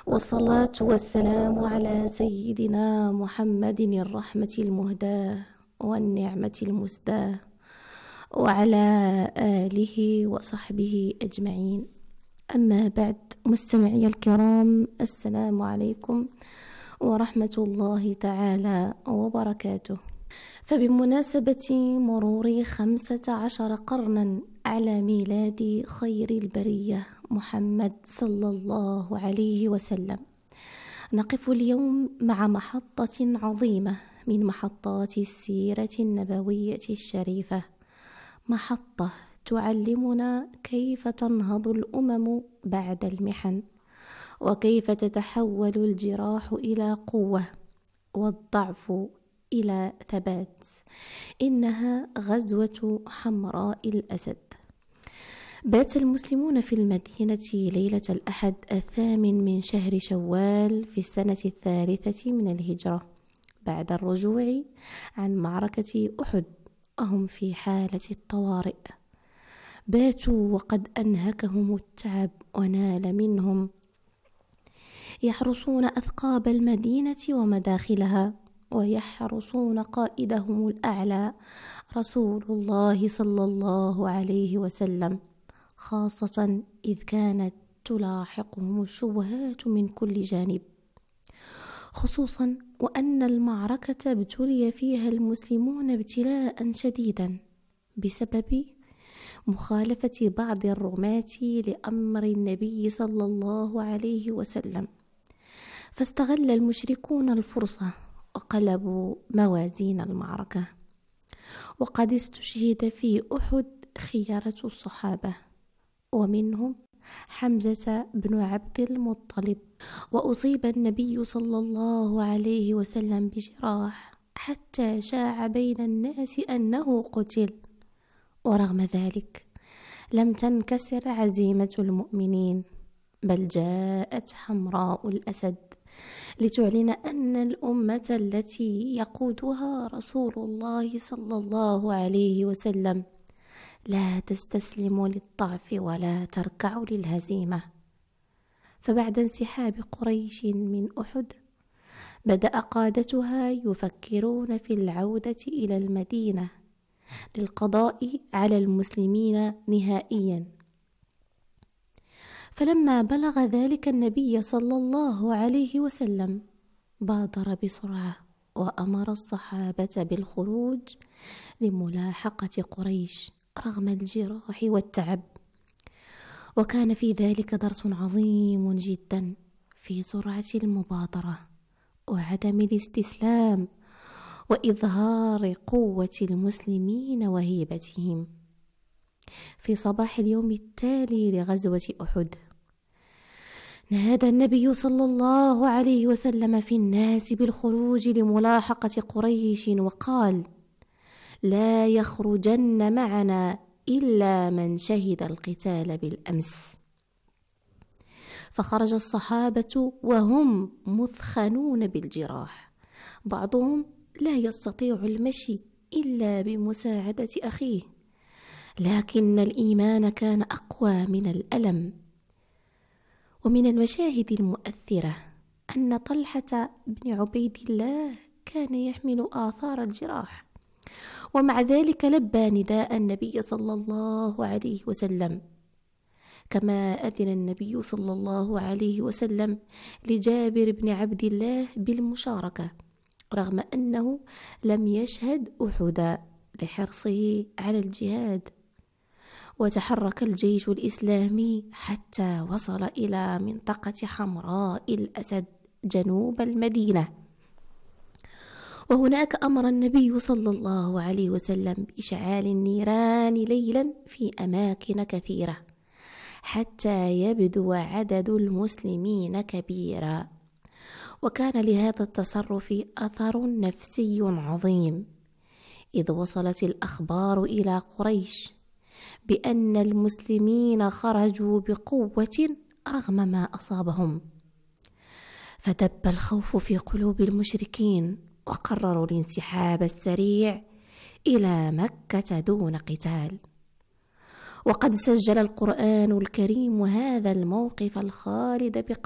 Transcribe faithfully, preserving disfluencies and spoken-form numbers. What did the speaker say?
والصلاة والسلام على سيدنا محمد الرحمة المهداة والنعمة المسداة وعلى آله وصحبه أجمعين. أما بعد، مستمعي الكرام، السلام عليكم ورحمة الله تعالى وبركاته. فبمناسبة مرور خمسة عشر قرنا على ميلاد خير البرية محمد صلى الله عليه وسلم، نقف اليوم مع محطة عظيمة من محطات السيرة النبوية الشريفة، محطة تعلمنا كيف تنهض الأمم بعد المحن، وكيف تتحول الجراح إلى قوة والضعف إلى ثبات. إنها غزوة حمراء الأسد. بات المسلمون في المدينة ليلة الأحد الثامن من شهر شوال في السنة الثالثة من الهجرة بعد الرجوع عن معركة أحد، وهم في حالة الطوارئ. باتوا وقد أنهكهم التعب ونال منهم، يحرسون أثقاب المدينة ومداخلها، ويحرسون قائدهم الأعلى رسول الله صلى الله عليه وسلم، خاصة إذ كانت تلاحقهم الشبهات من كل جانب، خصوصا وأن المعركة ابتلي فيها المسلمون ابتلاء شديدا بسبب مخالفة بعض الرماة لأمر النبي صلى الله عليه وسلم، فاستغل المشركون الفرصة وقلبوا موازين المعركة. وقد استشهد في أحد خيرة الصحابة، ومنهم حمزة بن عبد المطلب، وأصيب النبي صلى الله عليه وسلم بجراح حتى شاع بين الناس أنه قتل. ورغم ذلك لم تنكسر عزيمة المؤمنين، بل جاءت حمراء الأسد لتعلن أن الأمة التي يقودها رسول الله صلى الله عليه وسلم لا تستسلم للضعف ولا تركع للهزيمة. فبعد انسحاب قريش من أحد، بدأ قادتها يفكرون في العودة إلى المدينة للقضاء على المسلمين نهائيا. فلما بلغ ذلك النبي صلى الله عليه وسلم، بادر بسرعة وأمر الصحابة بالخروج لملاحقة قريش رغم الجراح والتعب. وكان في ذلك درس عظيم جدا في سرعة المبادرة وعدم الاستسلام وإظهار قوة المسلمين وهيبتهم. في صباح اليوم التالي لغزوة أحد، نادى النبي صلى الله عليه وسلم في الناس بالخروج لملاحقة قريش، وقال: لا يخرجن معنا إلا من شهد القتال بالأمس. فخرج الصحابة وهم مثخنون بالجراح، بعضهم لا يستطيع المشي إلا بمساعدة أخيه، لكن الإيمان كان أقوى من الألم. ومن المشاهد المؤثرة أن طلحة بن عبيد الله كان يحمل آثار الجراح، ومع ذلك لبى نداء النبي صلى الله عليه وسلم. كما أذن النبي صلى الله عليه وسلم لجابر بن عبد الله بالمشاركة رغم أنه لم يشهد أحدا لحرصه على الجهاد. وتحرك الجيش الإسلامي حتى وصل إلى منطقة حمراء الأسد جنوب المدينة، وهناك أمر النبي صلى الله عليه وسلم بإشعال النيران ليلا في أماكن كثيرة حتى يبدو عدد المسلمين كبيرا. وكان لهذا التصرف أثر نفسي عظيم، إذ وصلت الأخبار إلى قريش بأن المسلمين خرجوا بقوة رغم ما أصابهم، فدب الخوف في قلوب المشركين، وقرروا الانسحاب السريع إلى مكة دون قتال. وقد سجل القرآن الكريم هذا الموقف الخالد